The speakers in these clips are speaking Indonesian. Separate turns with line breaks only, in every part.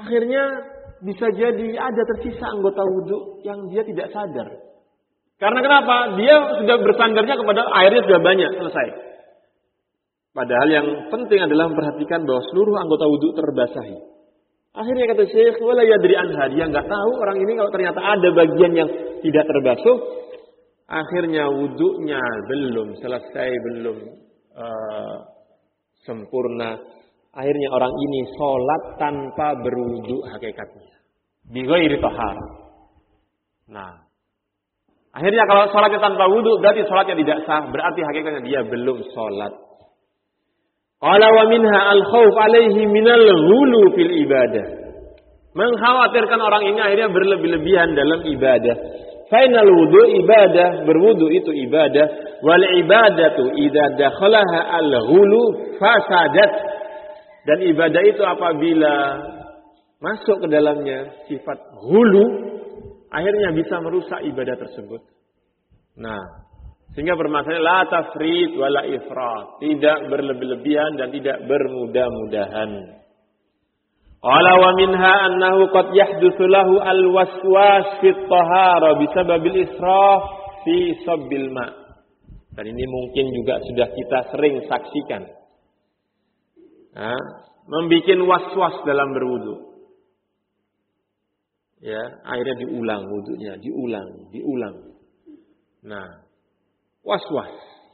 akhirnya bisa jadi ada tersisa anggota wudhu yang dia tidak sadar. Karena kenapa? Dia sudah bersandarnya kepada airnya sudah banyak, selesai. Padahal yang penting adalah memperhatikan bahwa seluruh anggota wudhu terbasahi. Akhirnya kata Syekh, wala yadri anha, dia nggak tahu orang ini kalau ternyata ada bagian yang tidak terbasuh, akhirnya wudhunya belum selesai, belum sempurna. Akhirnya orang ini sholat tanpa berwudhu hakikatnya, bighairi thahar. Nah, akhirnya kalau sholatnya tanpa wudhu berarti sholatnya tidak sah, berarti hakikatnya dia belum sholat. Qala wa minha al-khawf alaihi minal ghulu fil ibadah. Mengkhawatirkan orang ini akhirnya berlebih-lebihan dalam ibadah. Fainal wudu ibadah, berwudu itu ibadah. Wal ibadatu idza dakhalaha al-ghulu fasadat. Dan ibadah itu apabila masuk ke dalamnya sifat ghulu, akhirnya bisa merusak ibadah tersebut. Nah, sehingga bermaksudnya la tafrid wala ifrat, tidak berlebih-lebihan dan tidak bermudah-mudahan. Qala wa minha annahu qad yahdutsu lahu al-waswas fi at-tahara bisababil israf fi sabbil ma'. Dan ini mungkin juga sudah kita sering saksikan. Membikin was-was dalam berwudu. Ya, akhirnya diulang wudunya, diulang. Nah, was-was.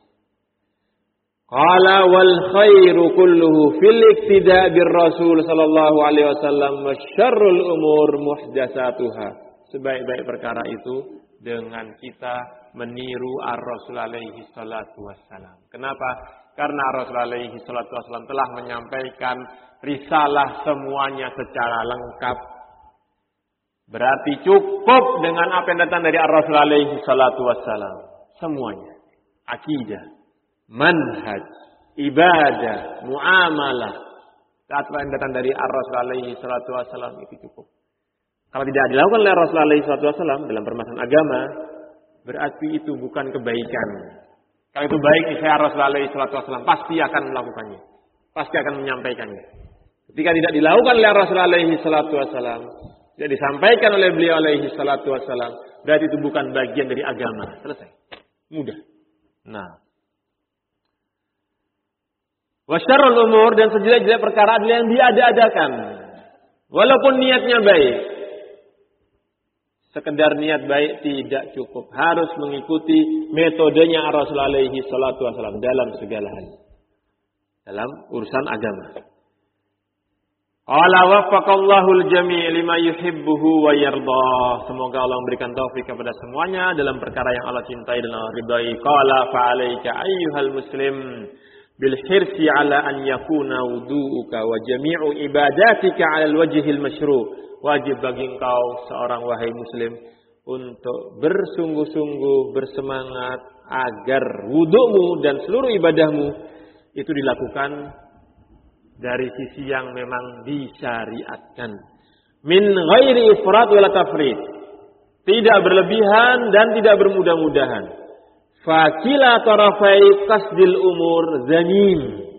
Qala wal khairu kulluhu fil iktida' bir Rasul sallallahu alaihi wasallam wa syarrul umur muhdatsatuha. Sebaik-baik perkara itu dengan kita meniru ar-Rasul alaihi salatu wassalam. Kenapa? Karena Rasul alaihi salatu wassalam telah menyampaikan risalah semuanya secara lengkap. Berarti cukup dengan apa yang datang dari ar-Rasul alaihi salatu wassalam. Semuanya. Akidah, manhaj, ibadah, muamalah. Apa yang datang dari ar-Rasul alaihi salatu wassalam itu cukup. Kalau tidak dilakukan oleh Rasul alaihi salatu wassalam dalam permasalahan agama, berarti itu bukan kebaikan. Kalau itu baik, saya Rasul alaihi salatu wassalam pasti akan melakukannya. Pasti akan menyampaikannya. Ketika tidak dilakukan oleh Rasul alaihi salatu wassalam, tidak disampaikan oleh beliau alaihi salatu wassalam, berarti itu bukan bagian dari agama. Selesai. Mudah. Nah. Wa syarrul umur, dan sejelek-jelek perkara adalah yang diada-adakan. Walaupun niatnya baik. Sekedar niat baik tidak cukup. Harus mengikuti metodenya Rasul alaihi salatu wassalam dalam segala hal. Dalam urusan agama. Qala waffaqallahu al-jami' lima yuhibbuhu wa yardah. Semoga Allah memberikan taufik kepada semuanya dalam perkara yang Allah cintai dan Allah ridai. Qala fa'alaika ayyuhal muslim bil hirsi ala an yakuna wudu'uka wa jami'u ibadatika 'ala al-wajhil masyru'. Wajib bagi engkau seorang wahai muslim untuk bersungguh-sungguh bersemangat agar wudu'mu dan seluruh ibadahmu itu dilakukan dari sisi yang memang disyariatkan. Min ghairi ifrat wala tafrid. Tidak berlebihan dan tidak bermudah-mudahan. Fakila tarafai qasdil umur zanim.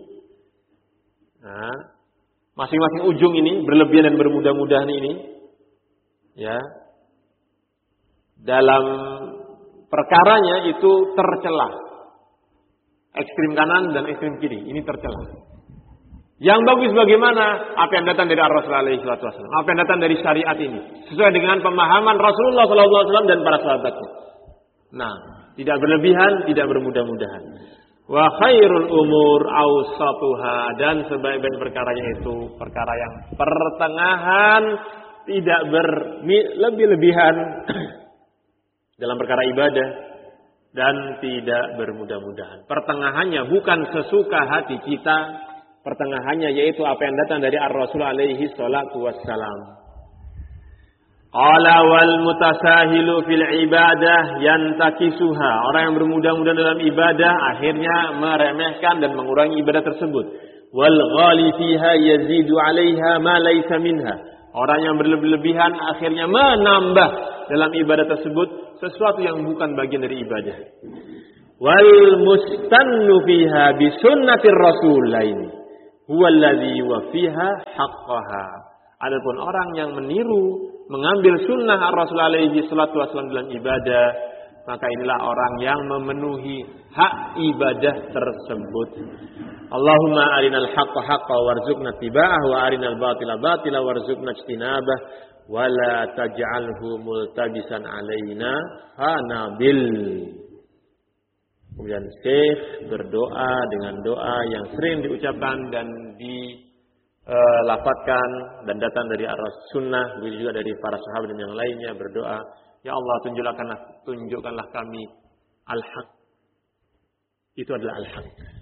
Nah, masing-masing ujung ini berlebihan dan bermudah-mudahan ini, ya, dalam perkaranya itu tercela. Ekstrim kanan dan ekstrim kiri ini tercela. Yang bagus bagaimana? Apa yang datang dari Rasul alaihi wasallam, apa yang datang dari syariat ini, sesuai dengan pemahaman Rasulullah sallallahu alaihi wasallam dan para sahabatnya. Nah, tidak berlebihan, tidak bermudah-mudahan. Wa khairul umur awsatuha, dan sebaik-baik perkaranya itu perkara yang pertengahan, tidak berlebih-lebihan dalam perkara ibadah dan tidak bermudah-mudahan. Pertengahannya bukan sesuka hati kita, pertengahannya yaitu apa yang datang dari Ar-Rasul alaihi salatu wassalam. Qala wal mutasahilu fil ibadah yantakisuha. Orang yang bermudah-mudahan dalam ibadah akhirnya meremehkan dan mengurangi ibadah tersebut. Wal ghali fiha yazidu 'alaiha ma laysa minha. Orang yang berlebihan akhirnya menambah dalam ibadah tersebut sesuatu yang bukan bagian dari ibadah. Wal mustannu fiha bi sunnatir rasul lain huwa alladhi wa fiha haqqaha. Adapun orang yang meniru, mengambil sunnah Rasul alaihi salatu wasallam dalam ibadah, maka inilah orang yang memenuhi hak ibadah tersebut. Allahumma arinal haqqa haqqa warzuqna ittiba'ah wa arinal batila batila warzuqna ijtinabah wa la taj'alhu multabisan alaina fanabil. Kemudian Syekh berdoa dengan doa yang sering diucapkan dan dilafadzkan dan datang dari Ar-Sunnah, begitu juga dari para sahabat dan yang lainnya berdoa, ya Allah tunjukkanlah kami al-haq. Itu adalah al-haq.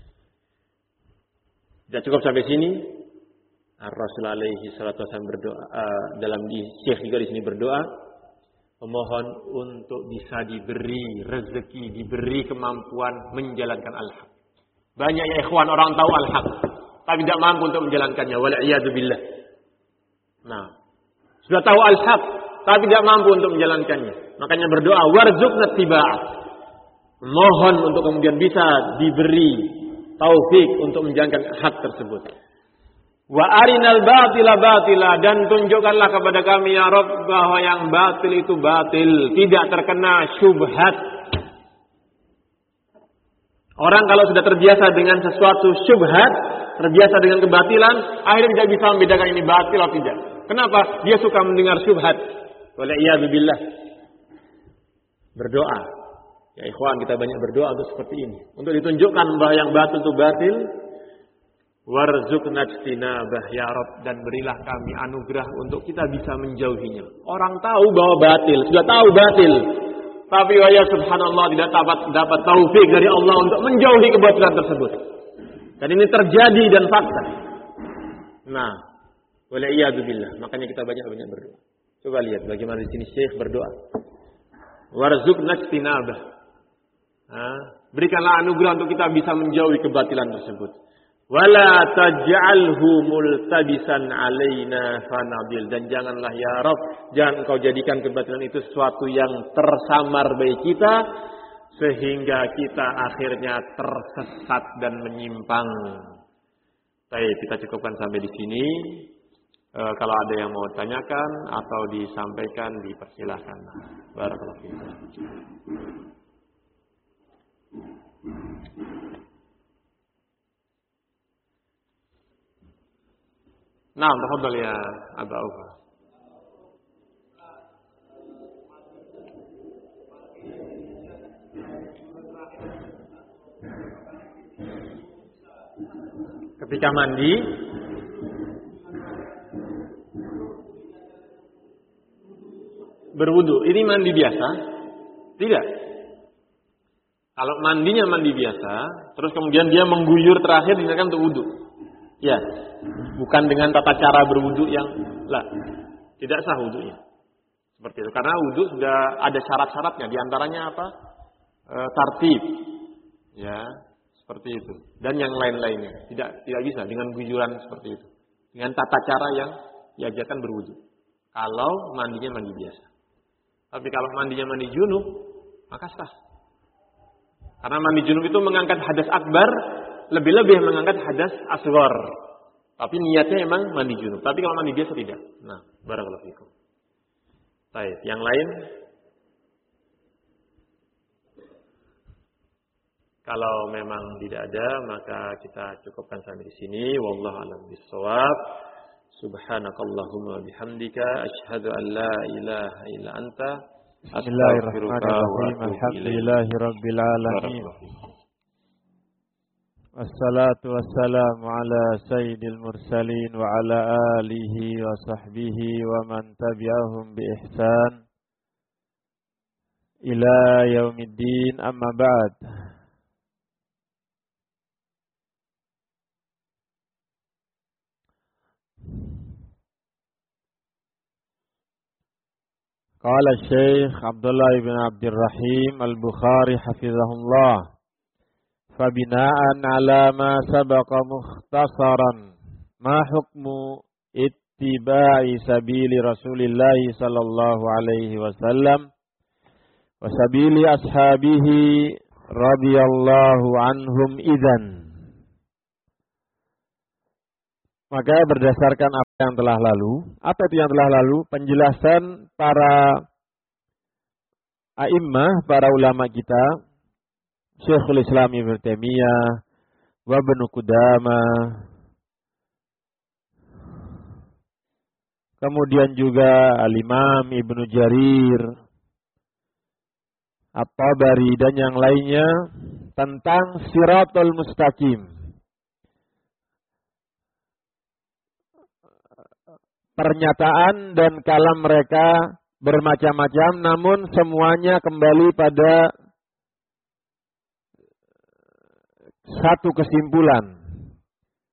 Tidak cukup sampai sini. Rasul alaihi salatu wasallam berdoa dalam Syekh juga di sini berdoa memohon untuk bisa diberi rezeki, diberi kemampuan menjalankan al-haq. Banyak ya ikhwan orang tahu al-haq tapi tidak mampu untuk menjalankannya, wal iyadu billah. Nah, sudah tahu al-haq tapi tidak mampu untuk menjalankannya. Makanya berdoa warzuqna ittiba'ah. Mohon untuk kemudian bisa diberi taufik untuk menjalankan hak tersebut. Wa arinal batila batila, dan tunjukkanlah kepada kami ya Rabb bahwa yang batil itu batil, tidak terkena syubhat. Orang kalau sudah terbiasa dengan sesuatu syubhat, terbiasa dengan kebatilan, akhirnya tidak bisa membedakan ini batil atau tidak. Kenapa? Dia suka mendengar syubhat. Wal'iyadu billah. Berdoa. Ya ikhwan, kita banyak berdoa untuk seperti ini. Untuk ditunjukkan bahwa yang batil itu batil. Warzuqna ijtinabah ya Rabb, dan berilah kami anugerah untuk kita bisa menjauhinya. Orang tahu bahwa batil, sudah tahu batil, tapi ya subhanallah tidak dapat taufik dari Allah untuk menjauhi kebatilan tersebut. Dan ini terjadi dan fakta. Nah, wal iyadu billah. Makanya kita banyak-banyak berdoa. Coba lihat bagaimana di sini Syekh berdoa. Warzuqna ijtinabah. Berikanlah anugerah untuk kita bisa menjauhi kebatilan tersebut. Wala taj'alhu multabisan alaina fanabil, dan janganlah ya Rabb, jangan engkau jadikan kebatilan itu sesuatu yang tersamar bagi kita sehingga kita akhirnya tersesat dan menyimpang. Baik, kita cukupkan sampai di sini. Kalau ada yang mau tanyakan atau disampaikan, dipersilahkan. Barakallahu fiikum. Nah, tafadhal ya Aba Ufa. Ketika mandi berwudu, ini mandi biasa? Tidak. Kalau mandinya mandi biasa, terus kemudian dia mengguyur terakhir digunakan untuk wudu. Ya, bukan dengan tata cara berwudu yang tidak sah wudunya. Seperti itu. Karena wudu sudah ada syarat-syaratnya, di antaranya apa? Tartib. Ya, seperti itu. Dan yang lain-lainnya. Tidak bisa dengan guyuran seperti itu. Dengan tata cara yang diajarkan berwudu. Kalau mandinya mandi biasa. Tapi kalau mandinya mandi junub, maka sah. Karena mandi junub itu mengangkat hadas akbar, lebih-lebih mengangkat hadas asghar. Tapi niatnya memang mandi junub. Tapi kalau mandi biasa tidak. Nah, barakallahu fikum. Baik, yang lain? Kalau memang tidak ada, maka kita cukupkan sampai di sini. Wallahu a'lam bishawab. Subhanakallahumma bihamdika asyhadu an la ilaha illa anta astaghfiruka wa atubu ilaik.
Alhamdulillahirabbil alamin. Wassalatu wassalamu ala sayyidil mursalin wa ala alihi wa sahbihi wa man tabi'ahum bi ihsan ila yaumiddin, amma ba'd. Qala Syekh Abdullah ibn Abdurrahim Al-Bukhari hafizahullah, fabina'an ala ma sabaqa mukhtasaran ma hukmu ittiba'i sabili Rasulillah sallallahu alaihi wasallam wa sabili ashabihi radhiyallahu anhum idzan. Maka berdasarkan apa yang telah lalu, apa itu yang telah lalu? Penjelasan para a'immah, para ulama kita, Syekhul Islam Ibnu Taimiyah, wa Ibnu Qudamah, kemudian juga Al-Imam Ibnu Jarir, At-Tabari dan yang lainnya tentang Siratul Mustaqim. Pernyataan dan kalam mereka bermacam-macam, namun semuanya kembali pada satu kesimpulan,